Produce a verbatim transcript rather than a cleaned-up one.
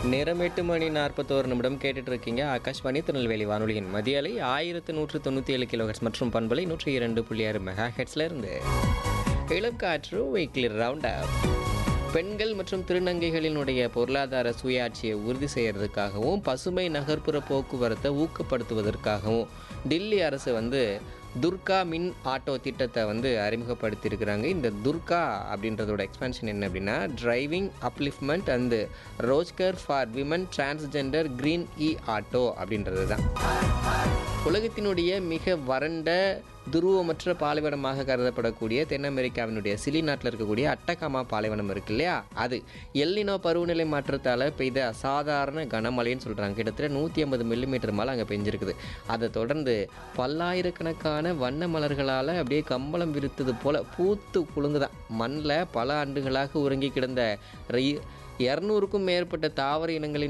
நேரம் எட்டு மணி நாற்பத்தோரு நிமிடம் கேட்டுட்டு இருக்கீங்க. ஆகாஷ்வாணி திருநெல்வேலி வானொலியின் மதிய அலை ஆயிரத்து நூற்று தொண்ணூற்றி ஏழு கிலோஹெட்ஸ் மற்றும் பண்பலை நூற்றி இரண்டு புள்ளி ஆறு மெகா ஹெட்ஸ்ல இருந்து இளம் காற்று வீக்லி ரவுண்ட் அப். பெண்கள் மற்றும் திருநங்கைகளினுடைய பொருளாதார சுயாட்சியை உறுதி செய்யறதுக்காகவும் பசுமை நகர்ப்புற போக்குவரத்தை ஊக்கப்படுத்துவதற்காகவும் டில்லி அரசு வந்து துர்கா மின் ஆட்டோ திட்டத்தை வந்து அறிமுகப்படுத்தியிருக்கிறாங்க. இந்த துர்கா அப்படின்றதோட எக்ஸ்பென்ஷன் என்ன அப்படின்னா, driving upliftment and Rozgar for women transgender green E auto அப்படின்றது தான். உலகத்தினுடைய மிக வறண்ட துருவமற்ற பாலைவனமாக கருதப்படக்கூடிய தென் அமெரிக்காவினுடைய சிலி நாட்டில் இருக்கக்கூடிய அட்டகாமா பாலைவனம் இருக்கு இல்லையா, அது எல்னினோ பருவநிலை மாற்றத்தால் பெய்த அசாதாரண கனமழைன்னு சொல்கிறாங்க. கிட்டத்தட்ட நூற்றி ஐம்பது மில்லிமீட்டர் மழை அங்கே பெஞ்சிருக்குது. அதை தொடர்ந்து பல்லாயிரக்கணக்கான வண்ண மலர்களால் அப்படியே கம்பளம் விரித்தது போல் பூத்து குலுங்குதான். மண்ணில் பல ஆண்டுகளாக உறங்கி கிடந்த இரநூறுக்கும் மேற்பட்ட தாவர இனங்களின்